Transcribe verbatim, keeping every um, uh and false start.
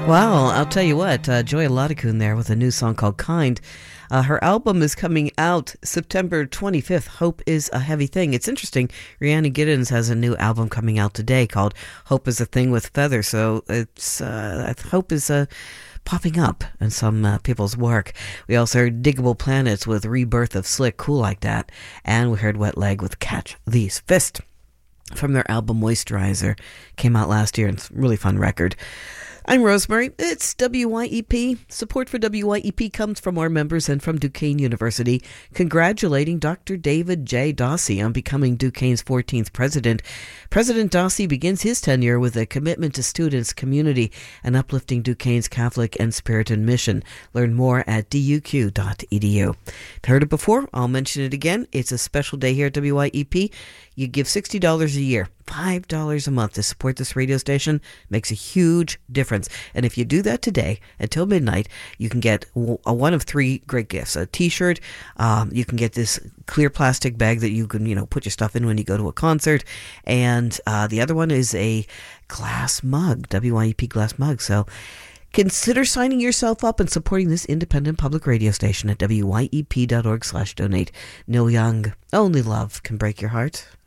Well, I'll tell you what, uh, Joy Ladakun there with a new song called Kind. Uh, her album is coming out September twenty-fifth. Hope is a Heavy Thing. It's interesting. Rhiannon Giddens has a new album coming out today called Hope is a Thing with Feather. So it's uh, Hope is uh, popping up in some uh, people's work. We also heard Diggable Planets with Rebirth of Slick, Cool Like That. And we heard Wet Leg with Catch These Fist from their album Moisturizer. Came out last year. It's a really fun record. I'm Rosemary. It's W Y E P. Support for W Y E P comes from our members and from Duquesne University, congratulating Doctor David J. Dossie on becoming Duquesne's fourteenth president. President Dossie begins his tenure with a commitment to students, community, and uplifting Duquesne's Catholic and Spiritan mission. Learn more at D U Q dot E D U. Heard it before? I'll mention it again. It's a special day here at W Y E P. You give sixty dollars a year, five dollars a month to support this radio station. Makes a huge difference. And if you do that today until midnight, you can get a one of three great gifts. A t-shirt, um, you can get this clear plastic bag that you can, you know, put your stuff in when you go to a concert. And uh, the other one is a glass mug, W Y E P glass mug. So consider signing yourself up and supporting this independent public radio station at W Y E P dot org slash donate. Neil Young, only love can break your heart.